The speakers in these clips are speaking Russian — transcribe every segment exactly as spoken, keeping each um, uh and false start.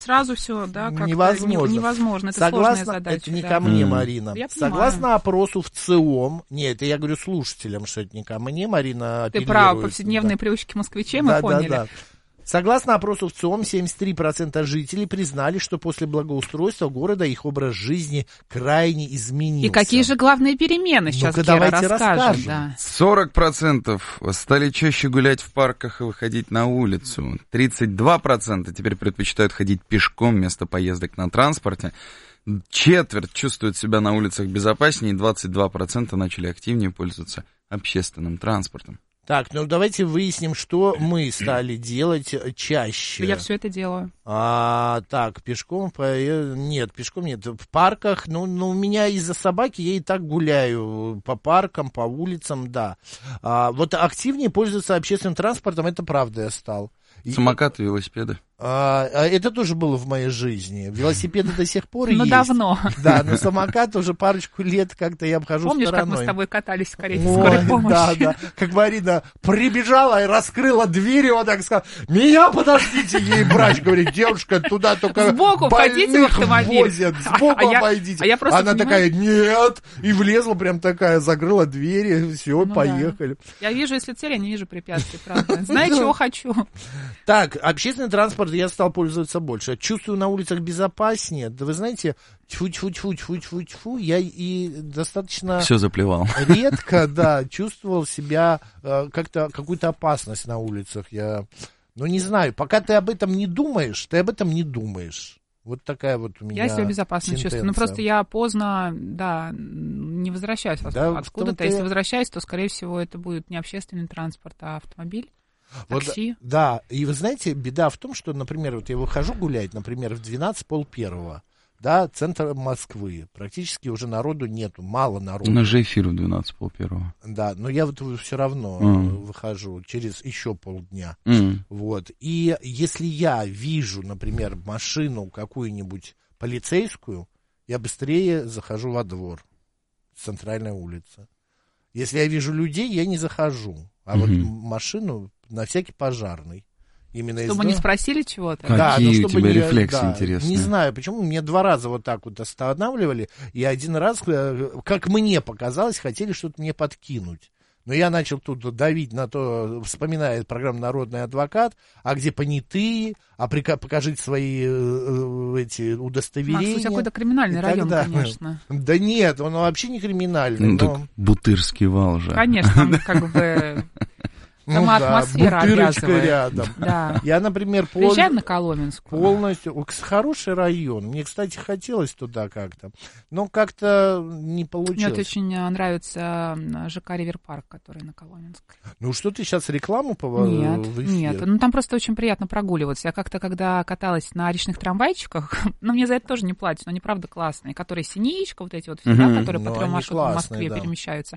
Сразу все, да, как невозможно. невозможно. Это Согласно, сложная задача. это не да. ко мне, Mm. Марина. Я Согласно опросу в ЦИОМ, нет, это я говорю слушателям, что это не ко мне, Марина Ты апеллирует. про повседневные да. привычки москвичей, мы да, поняли. Да, да. Согласно опросу в ЦИОМ, семьдесят три процента жителей признали, что после благоустройства города их образ жизни крайне изменился. И какие же главные перемены сейчас Ну-ка, Гера давайте расскажет. расскажем. Да. сорок процентов стали чаще гулять в парках и выходить на улицу. тридцать два процента теперь предпочитают ходить пешком вместо поездок на транспорте. Четверть чувствуют себя на улицах безопаснее, и двадцать два процента начали активнее пользоваться общественным транспортом. Так, ну давайте выясним, что мы стали делать чаще. Я все это делаю. А, так, пешком, по... нет, пешком нет, в парках, ну, ну, у меня из-за собаки я и так гуляю по паркам, по улицам, да. А, вот активнее пользоваться общественным транспортом, это правда я стал. Самокаты, велосипеды. А, это тоже было в моей жизни. Велосипеды до сих пор есть. Ну, давно. Да, но самокат уже парочку лет как-то я обхожу Помнишь, стороной. как мы с тобой катались в карете Ой, скорой помощи? Да, да. Как Марина прибежала и раскрыла дверь, и вот так сказала: меня подождите, ей врач говорит: девушка, туда только сбоку входите в автомобиль. Возят, сбоку а обойдите. Я, а я просто Она понимаю... такая: нет, и влезла прям такая, закрыла двери, все, ну, поехали. Да. Я вижу, если цель, я не вижу препятствий, правда. Знаю, чего хочу. Так, общественный транспорт я стал пользоваться больше. Чувствую на улицах безопаснее. Да вы знаете, тьфу-тьфу-тьфу-тьфу-тьфу-тьфу, я и достаточно... Все заплевал. Редко, да, чувствовал себя э, как-то, какую-то опасность на улицах. Я, ну, не знаю, пока ты об этом не думаешь, ты об этом не думаешь. Вот такая вот у меня Я себя безопасно сентенция. чувствую. Ну, просто я поздно, да, не возвращаюсь да, откуда-то. Если возвращаюсь, то, скорее всего, это будет не общественный транспорт, а автомобиль. Такси. Вот, да, и вы знаете, беда в том, что, например, вот я выхожу гулять, например, в двенадцать, пол первого, да, центр Москвы, практически уже народу нету, мало народу. У нас же эфир в двенадцать, пол первого. Да, но я вот все равно mm. выхожу через еще полдня, mm. вот, и если я вижу, например, машину какую-нибудь полицейскую, я быстрее захожу во двор, центральная улица. Если я вижу людей, я не захожу, а mm-hmm. вот машину на всякий пожарный. Именно чтобы из... не спросили чего-то? Какие да, ну, чтобы у тебя не... рефлексы да, интересные. Не знаю, почему. Мне два раза вот так вот останавливали, и один раз, как мне показалось, хотели что-то мне подкинуть. Но я начал тут давить на то, вспоминая программу «Народный адвокат», а где понятые, а прика- покажите свои э, эти удостоверения. Макс, у тебя какой-то криминальный район, конечно. Да нет, он вообще не криминальный. Ну, но... так Бутырский вал же. Конечно, там как бы... Там ну, атмосфера да, Бутырочка обязывает. рядом. Да. Я, например, пол... Приезжаем на Коломенскую. Полностью. Хороший район. Мне, кстати, хотелось туда как-то. Но как-то не получилось. Мне очень нравится ЖК «Ривер-парк», который на Коломенской. Ну что, ты сейчас рекламу по Нет, в эфир? нет. Ну там просто очень приятно прогуливаться. Я как-то, когда каталась на речных трамвайчиках, ну мне за это тоже не платят, но они правда классные, которые синичка, вот эти вот все, да, которые по трем маршрутам в Москве да. перемещаются.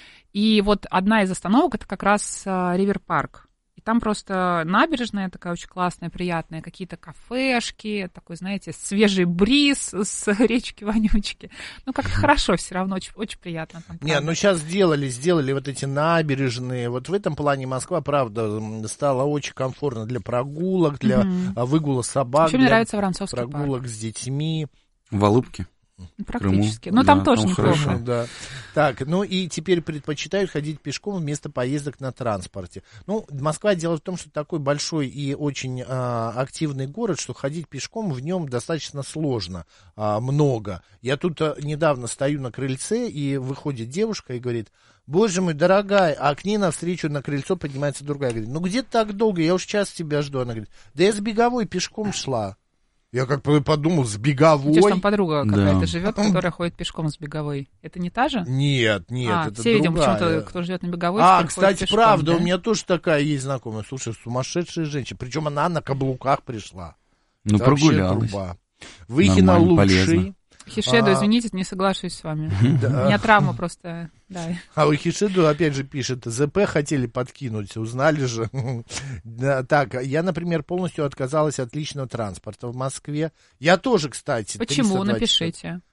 И вот одна из остановок — это как раз Ривер-парк. И там просто набережная такая очень классная, приятная, какие-то кафешки, такой, знаете, свежий бриз с речки Вонючки. Ну, как-то хорошо все равно, очень, очень приятно там. Не, ну сейчас сделали, сделали вот эти набережные. Вот в этом плане Москва, правда, стала очень комфортно для прогулок, для mm-hmm. выгула собак. Еще мне нравится Воронцовский прогулок парк. с детьми. В Алупке? Практически. Крыму. Но там да, тоже там неплохо. хорошо. Да. Так, ну и теперь предпочитают ходить пешком вместо поездок на транспорте. Ну, Москва, дело в том, что такой большой и очень а, активный город, что ходить пешком в нем достаточно сложно, а, много. Я тут а, недавно стою на крыльце, и выходит девушка и говорит: боже мой, дорогая, а к ней навстречу на крыльцо поднимается другая. Говорит: ну где ты так долго, я уж час тебя жду. Она говорит: да я с Беговой пешком шла. Я как подумал, с Беговой. У тебя там подруга какая-то да. живет, которая ходит пешком с Беговой. Это не та же? Нет, нет, а, это все видим, другая. почему-то, кто живет на Беговой. А, кстати, пешком, правда, да? у меня тоже такая есть знакомая. Слушай, сумасшедшая женщина. Причем она на каблуках пришла. Ну, это прогулялась. Выхина лучший. Полезно. Хишеду, а... извините, не соглашусь с вами. Да. У меня травма просто, да. А у Хишеду опять же пишет: ЗП хотели подкинуть, узнали же. Да, так, я, например, полностью отказалась от личного транспорта в Москве. Я тоже, кстати. Почему? Напишите.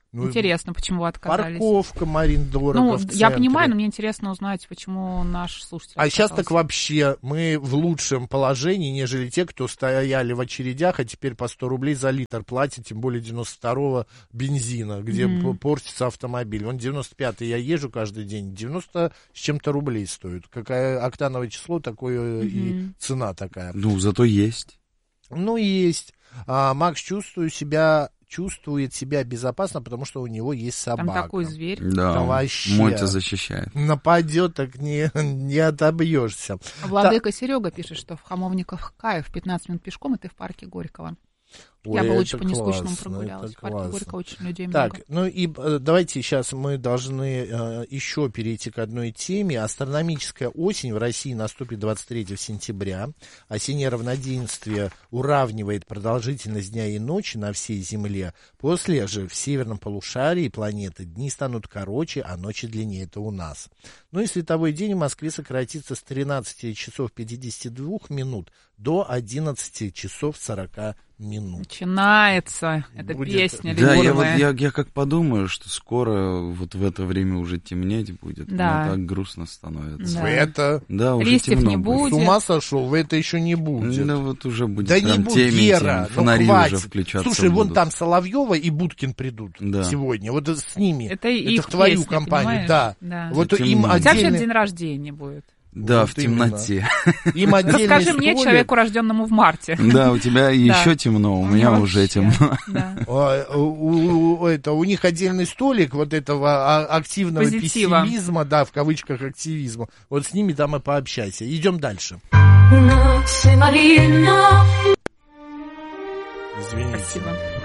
Ну, интересно, почему вы отказались. Парковка, Марин, дорого. Ну, я понимаю, но мне интересно узнать, почему наш слушатель А отказался. сейчас так вообще мы в лучшем положении, нежели те, кто стояли в очередях, а теперь по сто рублей за литр платят, тем более девяносто второго бензина, где mm-hmm. портится автомобиль. Вон девяносто пятый я езжу каждый день, девяносто с чем-то рублей стоит. Какое октановое число, такое mm-hmm. и цена такая. Ну, зато есть. Ну, есть. А, Макс, чувствую себя... чувствует себя безопасно, потому что у него есть собака. Там такой зверь. Да, да вообще Мотя защищает. Нападет, так не, не отобьешься. Владыка Та... Серега пишет, что в Хамовниках кайф, пятнадцать минут пешком, и ты в парке Горького. Ой, я бы лучше по классно, нескучному прогулялась. В парке Горького очень людей так, много. Ну и давайте сейчас мы должны э, еще перейти к одной теме. Астрономическая осень в России наступит двадцать третьего сентября. Осеннее равноденствие уравнивает продолжительность дня и ночи на всей Земле. После же в северном полушарии планеты дни станут короче, а ночи длиннее. Это у нас. Ну и световой день в Москве сократится с тринадцати часов пятидесяти двух минут до одиннадцати часов сорока минут. Начинается эта будет... песня да, любимая. я, вот, я, я как подумаю, что скоро вот в это время уже темнеть будет. Да. Мне так грустно становится. Да. В это... Да, уже листьев темно не будет. С ума сошел, в это еще не будет. Да вот уже будет да прям не будет, темень, Гера, темень, фонари ну, уже включаться Слушай, будут. вон там Соловьева и Будкин придут да. сегодня. Вот с ними. Это, это их в твою песня, компанию. понимаешь? Да. да. Вот это им темно. отдельно... Вообще день рождения будет. Да, вот в темноте. Им Расскажи мне, человеку, рожденному в марте. Да, у тебя еще темно, у меня уже темно. У них отдельный столик вот этого активного пессимизма, да, в кавычках активизма. Вот с ними там и пообщайся. Идем дальше. Извините. Спасибо.